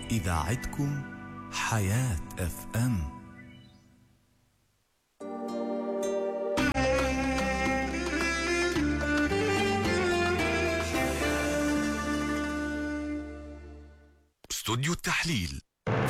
إذاعتكم حياة اف ام. استوديو التحليل.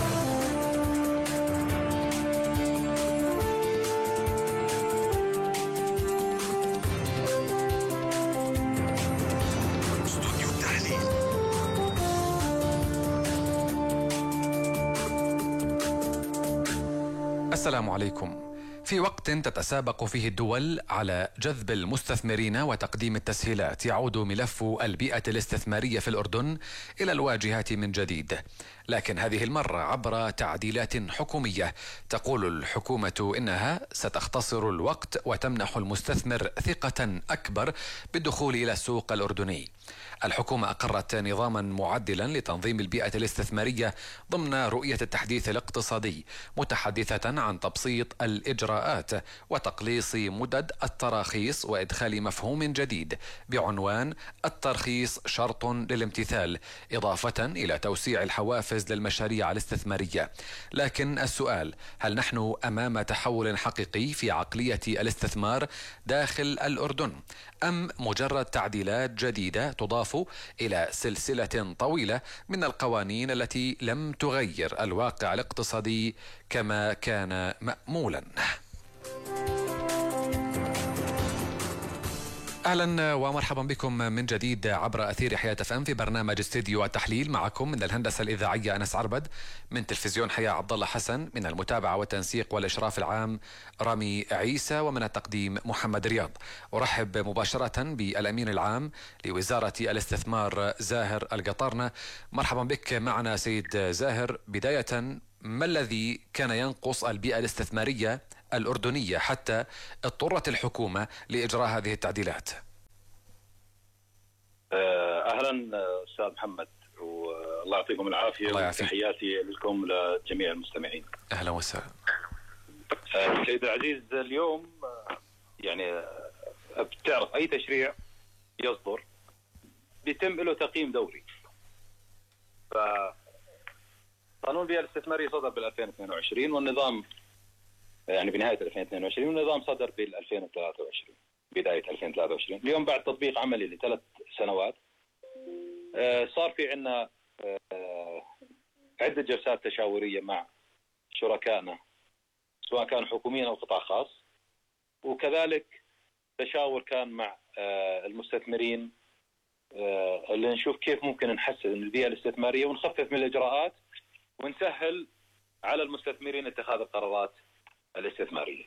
السلام عليكم. في وقت تتسابق فيه الدول على جذب المستثمرين وتقديم التسهيلات، يعود ملف البيئة الاستثمارية في الأردن إلى الواجهة من جديد، لكن هذه المرة عبر تعديلات حكومية. تقول الحكومة إنها ستختصر الوقت وتمنح المستثمر ثقة أكبر بالدخول إلى السوق الأردني. الحكومة أقرت نظاما معدلا لتنظيم البيئة الاستثمارية ضمن رؤية التحديث الاقتصادي، متحدثة عن تبسيط الإجراءات وتقليص مدد التراخيص وإدخال مفهوم جديد بعنوان الترخيص شرط للامتثال، إضافة إلى توسيع الحوافز للمشاريع الاستثمارية. لكن السؤال: هل نحن أمام تحول حقيقي في عقلية الاستثمار داخل الأردن، أم مجرد تعديلات جديدة تضاف إلى سلسلة طويلة من القوانين التي لم تغير الواقع الاقتصادي كما كان مأمولا؟ أهلا ومرحبا بكم من جديد عبر أثير حياة اف ام في برنامج استديو التحليل. معكم من الهندسة الإذاعية أنس عربد، من تلفزيون حياة عبد الله حسن، من المتابعة والتنسيق والإشراف العام رامي عيسى، ومن التقديم محمد رياض. أرحب مباشرة بالأمين العام لوزارة الاستثمار زاهر القطارنة. مرحبا بك معنا سيد زاهر. بداية، ما الذي كان ينقص البيئة الاستثمارية الأردنية حتى اضطرت الحكومة لإجراء هذه التعديلات؟ أهلا أستاذ محمد، والله يعطيكم العافية، وتحياتي لكم لجميع المستمعين. أهلا وسهلا. سيد العزيز، اليوم يعني بتعرف أي تشريع يصدر بيتم له تقييم دوري. قانون البيئة الاستثمارية صدر بال 2022 والنظام يعني بنهاية 2022، والنظام صدر بال 2023 بداية 2023. اليوم بعد تطبيق عملي ل3 سنوات صار في عندنا عدة جلسات تشاورية مع شركائنا سواء كانوا حكوميين أو قطاع خاص، وكذلك تشاور كان مع المستثمرين اللي نشوف كيف ممكن نحسن البيئة الاستثمارية ونخفف من الإجراءات ونسهل على المستثمرين اتخاذ القرارات الاستثمارية.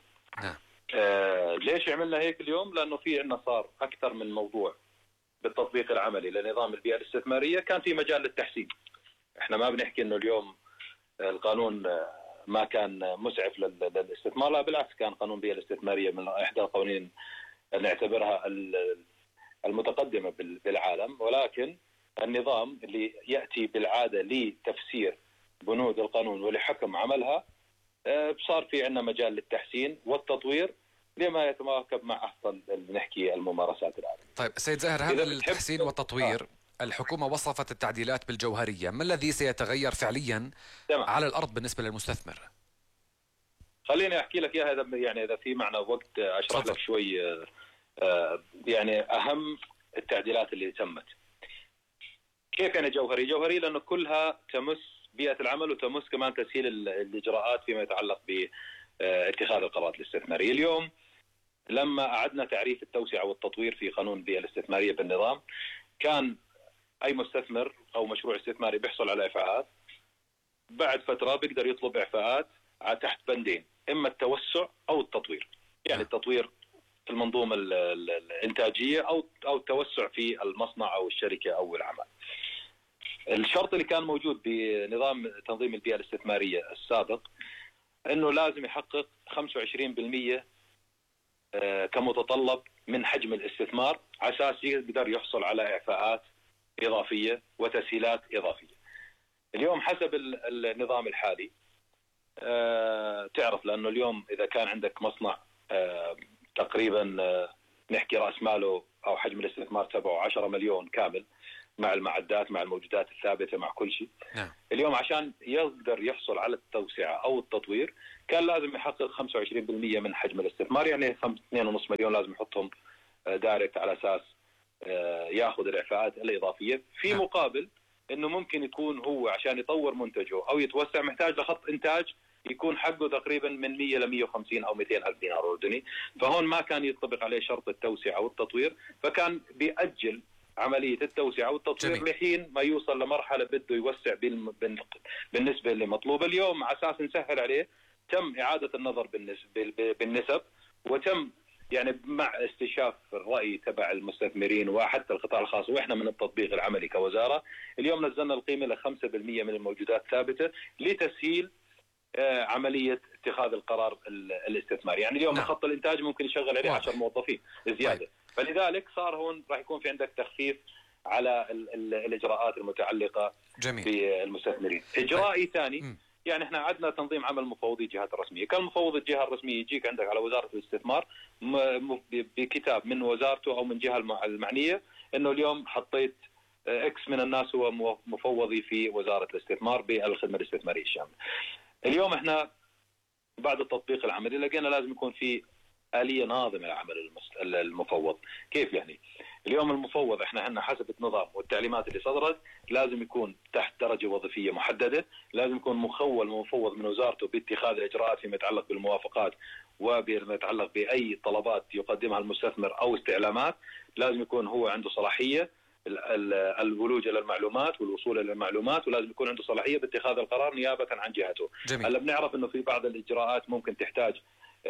ليش عملنا هيك اليوم؟ لأنه في عندنا صار أكثر من موضوع بالتطبيق العملي لنظام البيئة الاستثمارية كان في مجال للتحسين. احنا ما بنحكي انه اليوم القانون ما كان مسعف للاستثمار، لا بالعكس، كان قانون البيئة الاستثمارية من احدى القوانين نعتبرها المتقدمة بالعالم، ولكن النظام اللي يأتي بالعادة لتفسير بنود القانون ولحكم عملها صار في عندنا مجال للتحسين والتطوير لما يتواكب مع أفضل نحكي الممارسات العالمية. طيب سيد زاهر، هذا التحسين والتطوير الحكومة وصفت التعديلات بالجوهرية، ما الذي سيتغير فعليا على الأرض بالنسبة للمستثمر؟ خليني أحكي لك إياها يعني إذا في معنا وقت أشرح لك شوي يعني أهم التعديلات اللي تمت. كيف يعني جوهري؟ جوهري لأنه كلها تمس بيئة العمل وتمس كمان تسهيل الإجراءات فيما يتعلق باتخاذ القرارات الاستثمارية. اليوم لما أعدنا تعريف التوسعة والتطوير في قانون البيئة الاستثمارية بالنظام، كان أي مستثمر أو مشروع استثماري بيحصل على إعفاءات، بعد فترة بيقدر يطلب إعفاءات تحت بندين، إما التوسع أو التطوير. يعني التطوير في المنظومة الإنتاجية أو التوسع في المصنع أو الشركة أو العمل. الشرط اللي كان موجود بنظام تنظيم البيئة الاستثمارية السابق أنه لازم يحقق 25% كمتطلب من حجم الاستثمار على أساس يقدر يحصل على إعفاءات إضافية وتسهيلات إضافية. اليوم حسب النظام الحالي تعرف، لأنه اليوم إذا كان عندك مصنع تقريبا نحكي رأس ماله أو حجم الاستثمار تبعه 10 مليون كامل، مع المعدات، مع الموجودات الثابته، مع كل شيء. نعم. اليوم عشان يقدر يحصل على التوسعه او التطوير كان لازم يحقق 25% من حجم الاستثمار، يعني 2.5 مليون لازم يحطهم دايركت على اساس ياخذ الاعفاءات الاضافيه، في مقابل انه ممكن يكون هو عشان يطور منتجه او يتوسع محتاج لخط انتاج يكون حقه تقريبا من 100 ل 150 او 200 الف دينار اردني، فهون ما كان يطبق عليه شرط التوسعه والتطوير، فكان بيأجل عمليه التوسعه والتطوير جميل. لحين ما يوصل لمرحله بده يوسع بالنسبه اللي مطلوبه. اليوم على اساس نسهل عليه تم اعاده النظر بالنسب، وتم يعني مع استشاف الرأي تبع المستثمرين وحتى القطاع الخاص، واحنا من التطبيق العملي كوزاره اليوم نزلنا القيمه ل 5% من الموجودات ثابته لتسهيل عمليه اتخاذ القرار الاستثماري. يعني اليوم خط الانتاج ممكن يشغل عليه 10 موظفين زياده. طيب. فلذلك صار هون راح يكون في عندك تخفيف على الاجراءات المتعلقه جميل. بالمستثمرين. اجراء ثاني يعني احنا عندنا تنظيم عمل مفوضي الجهات الرسميه، كان مفوض الجهه الرسميه يجيك عندك على وزاره الاستثمار بكتاب من وزارته او من جهه المعنيه انه اليوم حطيت اكس من الناس هو مفوضي في وزاره الاستثمار بالخدمه الاستثماريه الشامله. اليوم احنا بعد التطبيق العملي لقينا لازم يكون في آلية ناظمة لعمل المفوض. كيف يعني؟ اليوم المفوض احنا عندنا حسب النظام والتعليمات اللي صدرت لازم يكون تحت درجة وظيفية محددة، لازم يكون مفوض من وزارته باتخاذ الإجراءات فيما يتعلق بالموافقات وبما يتعلق بأي طلبات يقدمها المستثمر أو استعلامات، لازم يكون هو عنده صلاحية الولوج الى المعلومات والوصول الى المعلومات، ولازم يكون عنده صلاحيه باتخاذ القرار نيابه عن جهته. هلا بنعرف انه في بعض الاجراءات ممكن تحتاج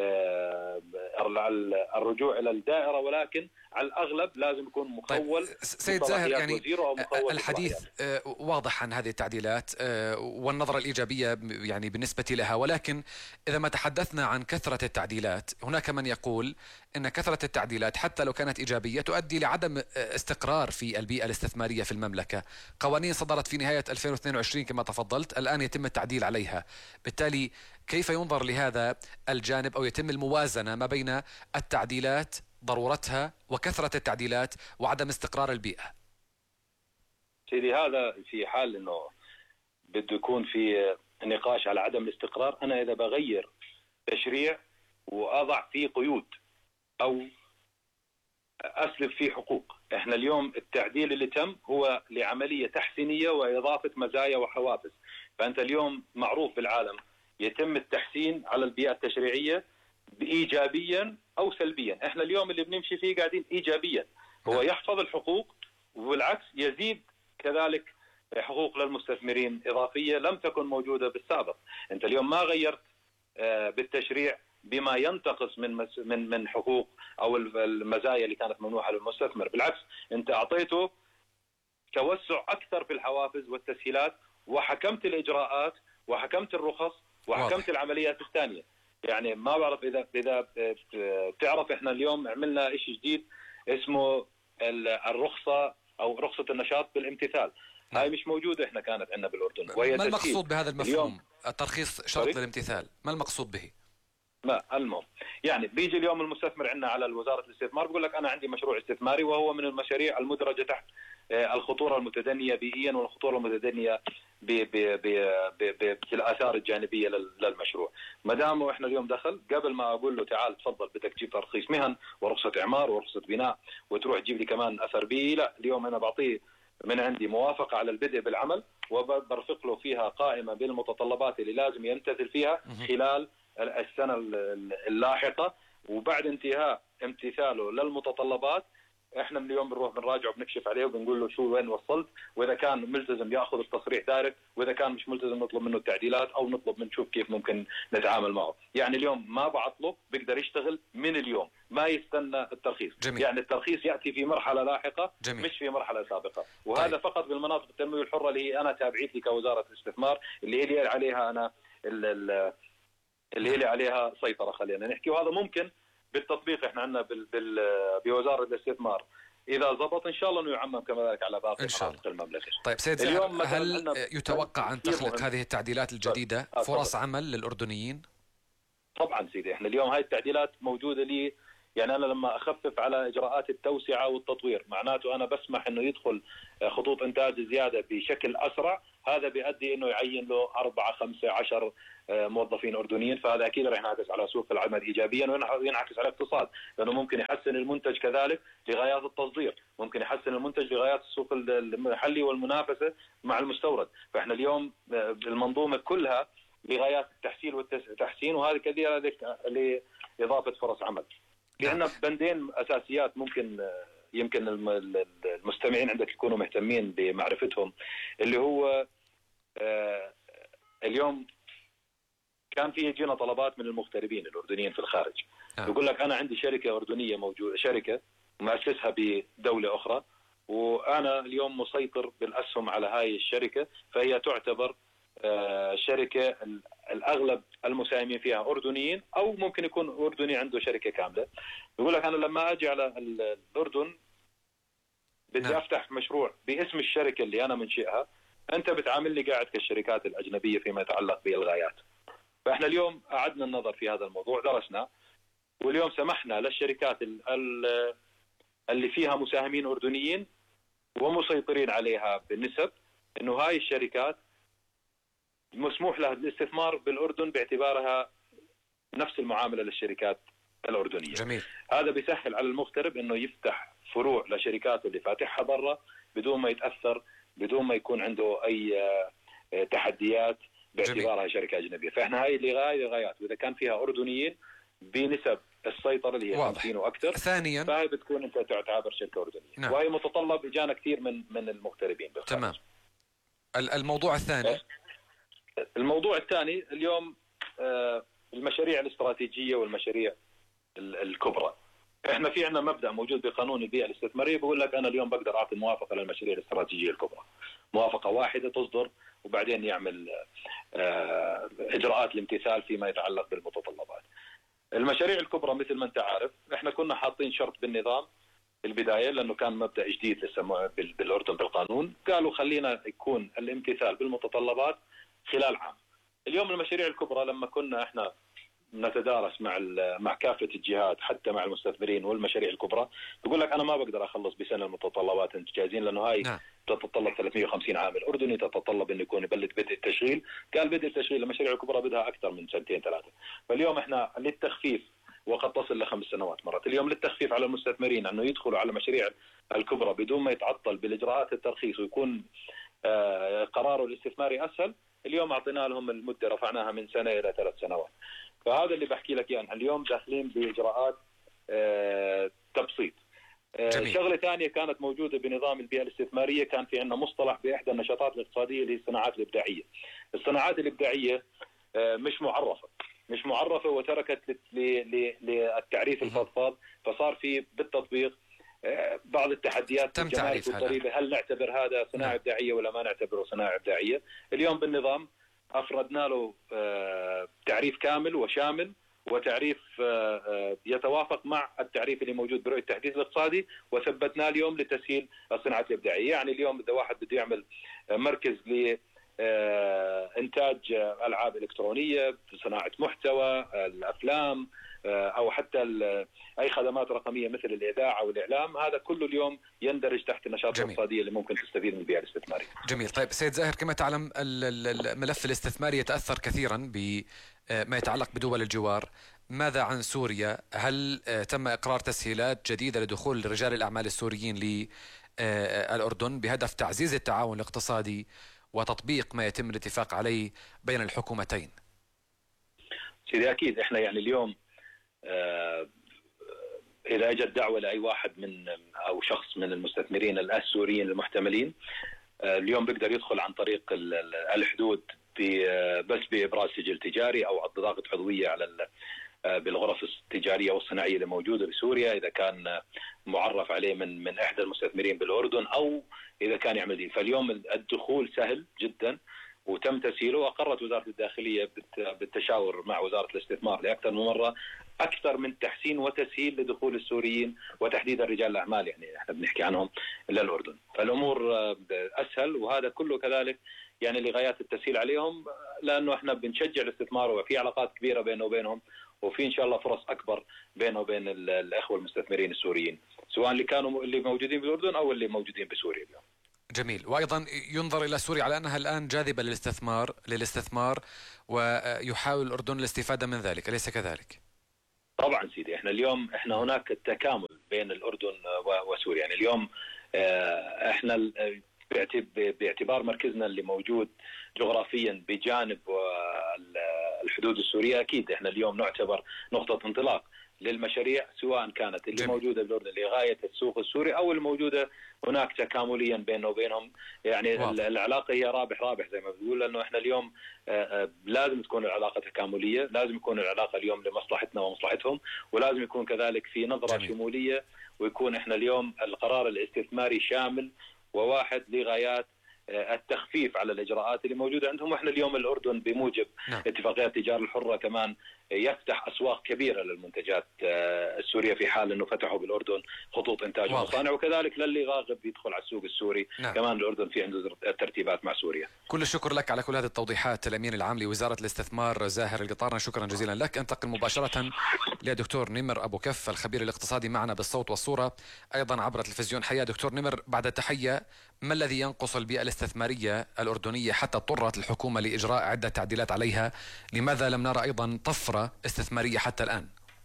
الرجوع الى الدائره، ولكن على الاغلب لازم يكون مخول. طيب سيد زاهر، يعني الحديث واضح عن هذه التعديلات والنظره الايجابيه يعني بالنسبه لها، ولكن اذا ما تحدثنا عن كثره التعديلات هناك من يقول ان كثره التعديلات حتى لو كانت ايجابيه تؤدي لعدم استقرار في البيئه الاستثماريه في المملكه. قوانين صدرت في نهايه 2022 كما تفضلت، الان يتم التعديل عليها، بالتالي كيف ينظر لهذا الجانب أو يتم الموازنة ما بين التعديلات ضرورتها وكثرة التعديلات وعدم استقرار البيئة؟ سيدي هذا في حال أنه بده يكون في نقاش على عدم الاستقرار. أنا إذا بغير تشريع وأضع فيه قيود أو أسلب فيه حقوق، إحنا اليوم التعديل اللي تم هو لعملية تحسينية وإضافة مزايا وحوافز. فأنت اليوم معروف بالعالم يتم التحسين على البيئة التشريعية إيجابيا أو سلبيا، احنا اليوم اللي بنمشي فيه قاعدين إيجابيا، هو يحفظ الحقوق وبالعكس يزيد كذلك حقوق للمستثمرين إضافية لم تكن موجودة بالسابق. انت اليوم ما غيرت بالتشريع بما ينتقص من حقوق أو المزايا اللي كانت ممنوحة للمستثمر، بالعكس انت أعطيته توسع أكثر في الحوافز والتسهيلات، وحكمت الإجراءات وحكمت الرخص وحكمت العمليات الثانية. يعني ما بعرف إذا بتعرف إحنا اليوم عملنا إشي جديد اسمه الرخصة أو رخصة النشاط بالامتثال. هاي مش موجودة إحنا كانت عندنا بالأردن. وهي ما المقصود بهذا المفهوم الترخيص شرط للامتثال؟ ما المقصود به؟ ما المهم يعني بيجي اليوم المستثمر عندنا على وزارة الاستثمار بيقول لك أنا عندي مشروع استثماري وهو من المشاريع المدرجة تحت الخطورة المتدنية بيئيا والخطورة المتدنية بالآثار الجانبية للمشروع. ما دام احنا اليوم دخل قبل ما اقول له تعال تفضل بدك تجيب ترخيص مهن ورخصة اعمار ورخصة بناء وتروح تجيب لي كمان اثر بيئي، لا اليوم انا بعطيه من عندي موافقة على البدء بالعمل وبرفق له فيها قائمة بالمتطلبات اللي لازم يمتثل فيها خلال السنة اللاحقة، وبعد انتهاء امتثاله للمتطلبات احنا من اليوم بنروح بنراجع وبنكشف عليه وبنقول له شو وين وصلت، واذا كان ملتزم ياخذ التصريح دايركت، واذا كان مش ملتزم نطلب منه التعديلات او نطلب من نشوف كيف ممكن نتعامل معه. يعني اليوم ما بعطله بيقدر يشتغل من اليوم ما يستنى الترخيص. جميل. يعني الترخيص ياتي في مرحله لاحقه. جميل. مش في مرحله سابقه. وهذا طيب. فقط بالمناطق التنميه الحره اللي هي انا تابعيت لي كوزاره الاستثمار اللي لي عليها انا اللي لي عليها سيطره خلينا نحكي، وهذا ممكن بالتطبيق احنا عندنا بوزاره الاستثمار اذا ضبط ان شاء الله انه يعمم كما ذلك على باقي مناطق المملكه. طيب سيد زاهر، هل يتوقع ان تخلق هذه التعديلات الجديده فرص عمل للاردنيين؟ طبعا سيدي، احنا اليوم هاي التعديلات موجوده لي يعني أنا لما أخفف على إجراءات التوسعة والتطوير معناته أنا بسمح أنه يدخل خطوط إنتاج زيادة بشكل أسرع، هذا بيؤدي أنه يعين له 4 5 10 موظفين أردنيين، فهذا أكيد رح ينعكس على سوق العمل إيجابيا وينعكس على الاقتصاد، لأنه ممكن يحسن المنتج كذلك لغايات التصدير، ممكن يحسن المنتج لغايات السوق المحلي والمنافسة مع المستورد. فإحنا اليوم المنظومة كلها لغايات التحسين والتحسين، وهذه كثيرة لإضافة فرص عمل. في عندنا بندين أساسيات ممكن يمكن المستمعين عندك يكونوا مهتمين بمعرفتهم، اللي هو اليوم كان في يجينا طلبات من المغتربين الأردنيين في الخارج، يقول لك أنا عندي شركة أردنية موجودة، شركة مؤسسها بدولة أخرى، وأنا اليوم مسيطر بالأسهم على هاي الشركة، فهي تعتبر شركة الأغلب المساهمين فيها أردنيين، أو ممكن يكون أردني عنده شركة كاملة. يقول لك أنا لما أجي على الأردن بدي أفتح مشروع باسم الشركة اللي أنا منشئها، أنت بتعامل لي قاعد كالشركات الأجنبية فيما يتعلق بالغايات. فإحنا اليوم أعدنا النظر في هذا الموضوع، درسنا، واليوم سمحنا للشركات اللي فيها مساهمين أردنيين ومسيطرين عليها بالنسب، إنه هاي الشركات مسموح لها الاستثمار بالأردن باعتبارها نفس المعاملة للشركات الأردنية. جميل. هذا بيسهل على المغترب إنه يفتح فروع لشركاته اللي فاتحها برا بدون ما يتأثر، بدون ما يكون عنده أي تحديات باعتبارها شركة أجنبية. فإحنا هاي لغايات، وإذا كان فيها أردنيين بنسب السيطرة اللي هي 50 وأكثر، ثانيا فهي بتكون أنت تعتبر شركة أردنية. نعم. وهي متطلب إجانا كثير من المغتربين بالخارج. تمام. الموضوع الثاني، الموضوع الثاني اليوم المشاريع الاستراتيجية والمشاريع الكبرى. احنا في عندنا مبدأ موجود بقانون البيئة الاستثمارية بيقول لك أنا اليوم بقدر أعطي موافقة للمشاريع الاستراتيجية الكبرى، موافقة واحدة تصدر وبعدين يعمل إجراءات الامتثال فيما يتعلق بالمتطلبات. المشاريع الكبرى مثل ما أنت عارف احنا كنا حاطين شرط بالنظام البداية، لأنه كان مبدأ جديد لسه بالأردن بالقانون، قالوا خلينا يكون الامتثال بالمتطلبات خلال عام. اليوم المشاريع الكبرى لما كنا احنا نتدارس مع كافة الجهات حتى مع المستثمرين والمشاريع الكبرى، بيقول لك أنا ما بقدر أخلص بسنة المتطلبات أنت جاهزين، لأنه هاي تتطلب 350 عامل أردني، تتطلب أن يكون يبلد بدء التشغيل. قال بدء التشغيل المشاريع الكبرى بدها أكثر من 2 3. فاليوم احنا للتخفيف، وقد تصل ل5 سنوات مرات، اليوم للتخفيف على المستثمرين أنه يدخلوا على المشاريع الكبرى بدون ما يتعطل بالإجراءات الترخيص ويكون قراره الاستثماري أسهل، اليوم أعطينا لهم المدة رفعناها من 1 إلى 3 سنوات. فهذا اللي بحكي لك يعني اليوم داخلين بإجراءات تبسيط. شغلة ثانية كانت موجودة بنظام البيئة الاستثمارية، كان في عندنا مصطلح بإحدى النشاطات الاقتصادية اللي هي الصناعات الإبداعية. الصناعات الإبداعية مش معرفة وتركت للتعريف الفضفاض، فصار في بالتطبيق بعض التحديات تم تعريف والضريبة، هل نعتبر هذا صناعة إبداعية ولا ما نعتبره صناعة إبداعية. اليوم بالنظام أفردنا له تعريف كامل وشامل، وتعريف يتوافق مع التعريف اللي موجود برؤية التحديث الاقتصادي، وثبتناه اليوم لتسهيل الصناعات الإبداعية. يعني اليوم إذا واحد بده يعمل مركز لإنتاج ألعاب إلكترونية، صناعة محتوى، الأفلام، أو حتى أي خدمات رقمية مثل الإذاعة والإعلام، هذا كله اليوم يندرج تحت النشاط الاقتصادي اللي ممكن تستفيد من البيئة الاستثمارية. جميل. طيب سيد زاهر، كما تعلم الملف الاستثماري يتأثر كثيرا بما يتعلق بدول الجوار. ماذا عن سوريا؟ هل تم إقرار تسهيلات جديدة لدخول رجال الأعمال السوريين للأردن بهدف تعزيز التعاون الاقتصادي وتطبيق ما يتم الاتفاق عليه بين الحكومتين؟ سيدي أكيد إحنا يعني اليوم إذا أجت دعوة لأي واحد من أو شخص من المستثمرين السوريين المحتملين، اليوم بيقدر يدخل عن طريق الحدود بس بإبراز سجل تجاري أو بطاقة عضوية على بالغرف التجارية والصناعية اللي موجودة بسوريا، إذا كان معرف عليه من إحدى المستثمرين بالأردن، أو إذا كان يعمل دين. فاليوم الدخول سهل جدا وتم تسهيله، وأقرت وزارة الداخلية بالتشاور مع وزارة الاستثمار لأكثر من مرة أكثر من تحسين وتسهيل لدخول السوريين وتحديدا رجال الأعمال، يعني احنا بنحكي عنهم للأردن. فالأمور أسهل، وهذا كله كذلك يعني لغايات التسهيل عليهم، لأنه احنا بنشجع الاستثمار وفي علاقات كبيرة بيننا وبينهم، وفي إن شاء الله فرص أكبر بينه وبين الأخوة المستثمرين السوريين، سواء اللي موجودين بالأردن أو اللي موجودين بسوريا اليوم. جميل. وأيضا ينظر إلى سوريا على أنها الآن جاذبة للاستثمار ويحاول الأردن الاستفادة من ذلك، أليس كذلك؟ طبعا سيدي، احنا هناك تكامل بين الأردن وسوريا. يعني اليوم احنا باعتبار مركزنا اللي موجود جغرافيا بجانب الحدود السورية، أكيد احنا اليوم نعتبر نقطة انطلاق للمشاريع، سواء كانت اللي موجودة بالأردن لغاية السوق السوري أو الموجودة هناك تكامليا بيننا وبينهم. يعني العلاقة هي رابح زي ما بنقول، لأنه احنا اليوم لازم تكون العلاقة تكاملية، لازم يكون العلاقة اليوم لمصلحتنا ومصلحتهم، ولازم يكون كذلك في نظرة شمولية، ويكون احنا اليوم القرار الاستثماري شامل وواحد لغايات التخفيف على الإجراءات اللي موجودة عندهم. واحنا اليوم الأردن بموجب اتفاقيات التجارة الحرة كمان يفتح أسواق كبيرة للمنتجات السورية في حال أنه فتحوا بالأردن خطوط إنتاج ومصانع، وكذلك للي راغب يدخل على السوق السوري. كمان الأردن في عنده ترتيبات مع سوريا. كل الشكر لك على كل هذه التوضيحات الأمين العام لوزارة الاستثمار زاهر القطارنة، شكرا جزيلا لك. انتقل مباشرة لدكتور نمر أبو كف الخبير الاقتصادي معنا بالصوت والصورة أيضا عبر تلفزيون حياة. دكتور نمر، بعد التحية، ما الذي ينقص البيئة الاستثمارية الأردنية حتى اضطرت الحكومة لإجراء عدة تعديلات عليها؟ لماذا لم نرى أيضا طفرة استثمارية حتى الآن؟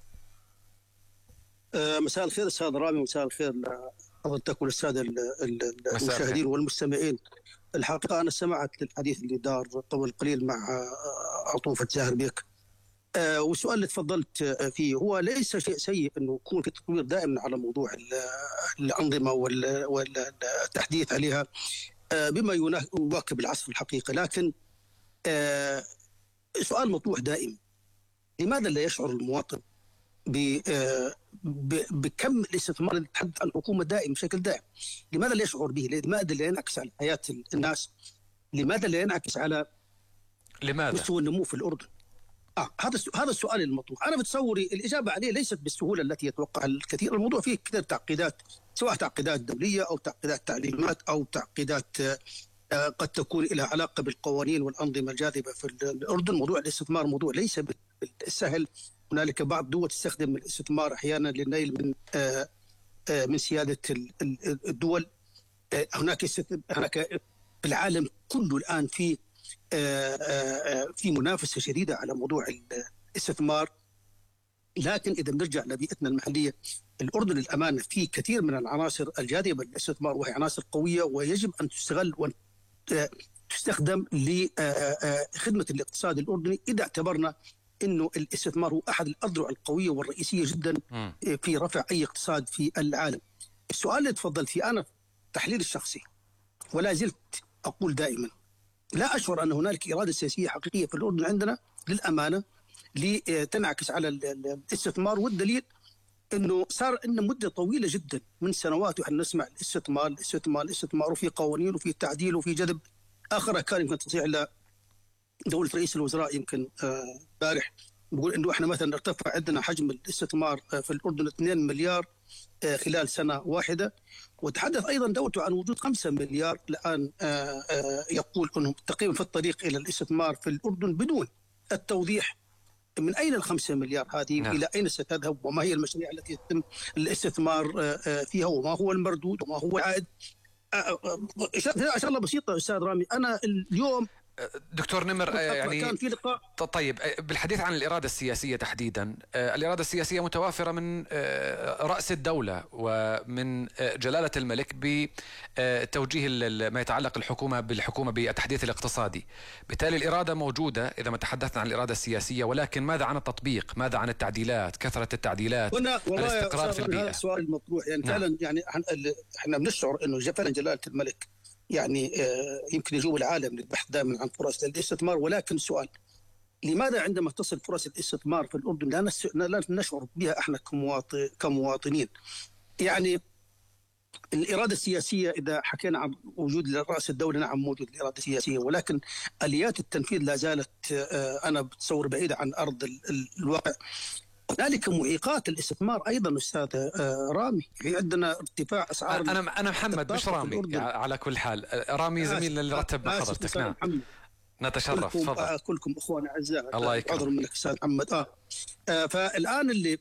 مساء الخير أستاذ رامي، مساء الخير لحضرتك والسادة المشاهدين والمستمعين. الحقيقة أنا سمعت الحديث اللي دار قبل قليل مع عطوفة زاهر بيك، والسؤال اللي تفضلت فيه هو ليس شيء سيء أنه يكون في تطوير دائما على موضوع الأنظمة والتحديث عليها بما يواكب العصر الحقيقي، لكن سؤال مطروح دائما: لماذا لا يشعر المواطن بكم الاستثمار اللي تحدث عن الحكومة دائما بشكل دائم؟ لماذا لا يشعر به؟ لماذا لا ينعكس على حياة الناس؟ لماذا لا ينعكس على مستوى النمو في الأردن؟ هذا السؤال المطروح. أنا بتصوري الإجابة عليه ليست بالسهولة التي يتوقعها الكثير. الموضوع فيه كثير تعقيدات، سواء تعقيدات دولية أو تعقيدات تعليمات أو تعقيدات قد تكون إلى علاقة بالقوانين والأنظمة الجاذبة في الأردن. موضوع الاستثمار موضوع ليس بالسهل. هنالك بعض الدول تستخدم الاستثمار أحيانا للنيل من سيادة الدول. هناك في العالم كله الآن في منافسة شديدة على موضوع الاستثمار. لكن إذا بنرجع لبيئتنا المحلية، الأردن الأمانة في كثير من العناصر الجاذبة للاستثمار، وهي عناصر قوية ويجب أن تستغل وتستخدم لخدمة الاقتصاد الأردني، إذا اعتبرنا إنه الاستثمار هو أحد الأذرع القوية والرئيسية جدا في رفع أي اقتصاد في العالم. السؤال اللي تفضلت فيه، أنا تحليل الشخصي ولا زلت أقول دائما لا أشعر أن هنالك إرادة سياسية حقيقية في الأردن عندنا للأمانة لتنعكس على الاستثمار. والدليل أنه صار إنه مدة طويلة جدا من سنوات وإحنا نسمع الاستثمار وفي قوانين وفي تعديل وفي جذب. آخرها كان يمكن تصريح إلى دولة رئيس الوزراء يمكن بارح، بيقول إنه إحنا مثلا ارتفع عندنا حجم الاستثمار في الأردن 2 مليار خلال سنة واحدة، وتحدث أيضا دولته عن وجود 5 مليار الآن. يقول أنهم تقريبا في الطريق إلى الاستثمار في الأردن بدون التوضيح من أين ال5 مليار هذه إلى أين ستذهب، وما هي المشاريع التي يتم الاستثمار فيها، وما هو المردود وما هو العائد. إن شاء الله بسيطة أستاذ رامي. أنا اليوم دكتور نمر يعني كان في لقاء. طيب، بالحديث عن الإرادة السياسية تحديدا، الإرادة السياسية متوافرة من رأس الدولة ومن جلالة الملك بتوجيه ما يتعلق بالحكومة بالتحديث الاقتصادي. بالتالي الإرادة موجودة إذا ما تحدثنا عن الإرادة السياسية، ولكن ماذا عن التطبيق؟ ماذا عن التعديلات؟ كثرة التعديلات، الاستقرار في البيئة؟ السؤال المطروح يعني فعلا يعني احنا بنشعر انه فعلا جلالة الملك يعني يمكن يجوب العالم للبحث دائما عن فرص الاستثمار، ولكن السؤال لماذا عندما تصل فرص الاستثمار في الأردن لا نشعر بها احنا كمواطنين؟ يعني الإرادة السياسية إذا حكينا عن وجود رأس الدولة، نعم موجود الإرادة السياسية، ولكن آليات التنفيذ لا زالت أنا بتصور بعيدة عن أرض الواقع. هنالك معيقات الاستثمار ايضا استاذ رامي. في عندنا ارتفاع اسعار. انا محمد مش رامي على كل حال، رامي زميلنا اللي رتب مع حضرتك. نعم نتشرف. تفضل. كلكم اخوان اعزاء. الله يكرمك. عذر منك استاذ محمد. فالان اللي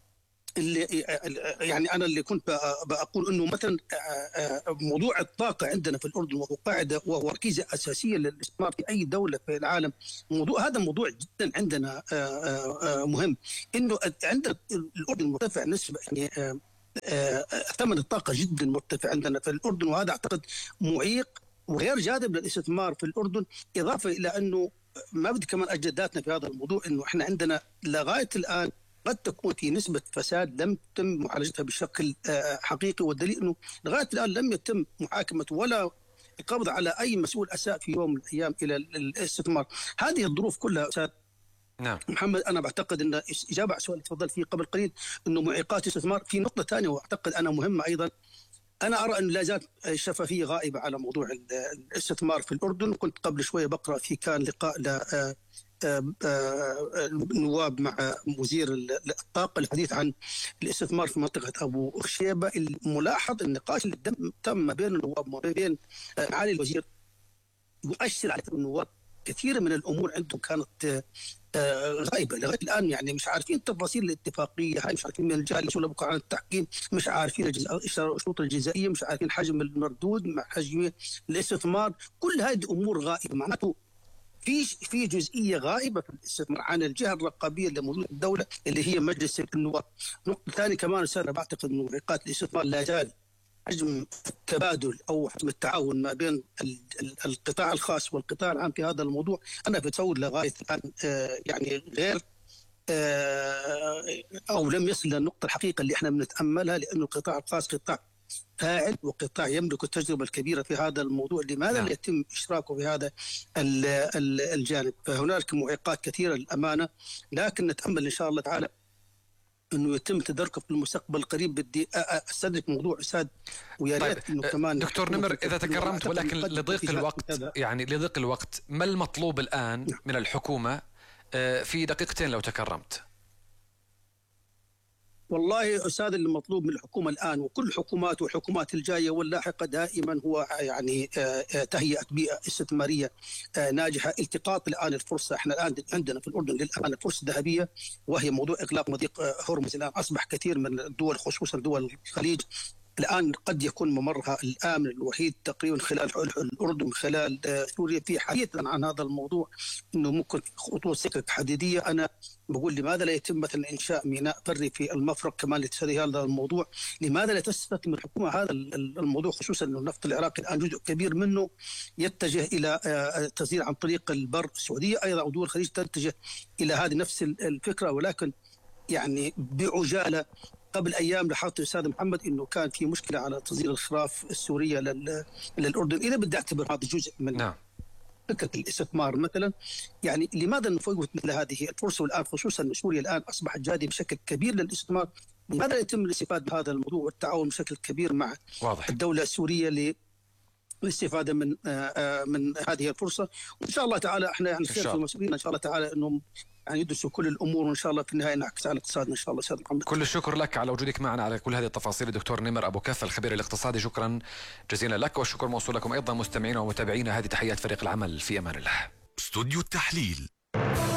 يعني انا اللي كنت بقول انه مثلا موضوع الطاقه عندنا في الاردن وهو قاعده وهو ركيزه اساسيه للاستثمار في اي دوله في العالم. هذا موضوع جدا عندنا مهم، انه عندنا الاردن مرتفع نسبه يعني ثمن الطاقه جدا مرتفع عندنا في الاردن، وهذا اعتقد معيق وغير جاذب للاستثمار في الاردن، اضافه الى انه ما بدي كمان اجداداتنا في هذا الموضوع انه احنا عندنا لغايه الان قد تكون في نسبة فساد لم يتم معالجتها بشكل حقيقي، والدليل أنه لغاية الآن لم يتم محاكمة ولا القبض على أي مسؤول أساء في يوم من الأيام إلى الاستثمار. هذه الظروف كلها أستاذ نعم محمد، أنا بعتقد أن إجابة على السؤال اللي تفضل فيه قبل قليل أنه معيقات الاستثمار. في نقطة ثانية وأعتقد أنا مهمة أيضا، أنا أرى أن لا زالت الشفافية غائبة على موضوع الاستثمار في الأردن. كنت قبل شوية بقرأ في كان لقاء النواب مع وزير الطاقة الحديث عن الاستثمار في منطقة أبو شيبة. الملاحظ النقاش اللي تم ما بين النواب وما بين معالي الوزير يؤشر على أن النواب كثير من الأمور عندهم كانت غائبة لغاية الآن، يعني مش عارفين تفاصيل الاتفاقية هاي، مش عارفين من الجهة المسؤولة بكرة عن التحكيم، مش عارفين الشروط الجزائية، مش عارفين حجم المردود مع حجم الاستثمار. كل هذه أمور غائبة، معناته في جزئيه غائبه في الاستثمار عن الجهه الرقابيه اللي موجوده في الدوله اللي هي مجلس النواب. نقطه ثانيه كمان استاذ، بعتقد انه معيقات الاستثمار لا زال حجم التبادل او حجم التعاون ما بين القطاع الخاص والقطاع العام في هذا الموضوع. انا بتصور لغايه الان يعني غير او لم يصل للنقطه الحقيقه اللي احنا بنتاملها، لانه القطاع الخاص قطاع فاعل وقطاع يملك التجربة الكبيرة في هذا الموضوع. لماذا لا يتم إشراكه في هذا الجانب؟ فهنالك معيقات كثيرة للأمانة، لكن نتأمل إن شاء الله تعالى أنه يتم تداركه في المستقبل القريب. بدي أستدرك موضوع أستاذ ويا ريت إنه كمان دكتور نمر إذا تكرمت، ولكن لضيق الوقت يعني لضيق الوقت، ما المطلوب الآن من الحكومة في دقيقتين لو تكرمت؟ والله أستاذ، المطلوب من الحكومة الآن وكل الحكومات والحكومات الجاية واللاحقة دائما هو يعني تهيئة بيئة استثمارية ناجحة، التقاط الآن الفرصة. احنا الآن عندنا في الأردن للأمانة فرصة ذهبية، وهي موضوع إغلاق مضيق هرمز. الآن أصبح كثير من الدول خصوصا دول الخليج الآن قد يكون ممرها الآمن الوحيد تقريبا خلال الأردن، خلال سوريا. في حديثا عن هذا الموضوع أنه ممكن خطوط سكك حديدية. أنا بقول لماذا لا يتم مثلا إنشاء ميناء بري في المفرق كمان لتسهيل هذا الموضوع؟ لماذا لا تستثمر الحكومة هذا الموضوع، خصوصا أنه النفط العراقي الآن جزء كبير منه يتجه إلى التصدير عن طريق البر. السعودية أيضا ودول الخليج تتجه إلى هذه نفس الفكرة، ولكن يعني بعجالة. قبل أيام لاحظت أستاذ محمد أنه كان في مشكلة على تصدير الخراف السورية للأردن. إذا بدي أعتبر هذا جزء من فكرة الاستثمار مثلا، يعني لماذا نفوت مثل هذه الفرصة؟ والآن خصوصا أن سوريا الآن أصبحت جاذبة بشكل كبير للاستثمار، لماذا يتم الاستفادة بهذا الموضوع والتعاون بشكل كبير مع الدولة السورية للاستفادة من هذه الفرصة؟ وإن شاء الله تعالى احنا يعني خير في المسؤولين إن شاء الله تعالى أنهم يعني يدرسوا كل الامور، وان شاء الله في النهايه نعكس على اقتصادنا ان شاء الله. استاذ محمد، كل الشكر لك على وجودك معنا على كل هذه التفاصيل. الدكتور نمر ابو كف الخبير الاقتصادي، شكرا جزيلا لك، والشكر موصول لكم ايضا مستمعينا ومتابعينا. هذه تحيات فريق العمل، في امان الله. استوديو التحليل.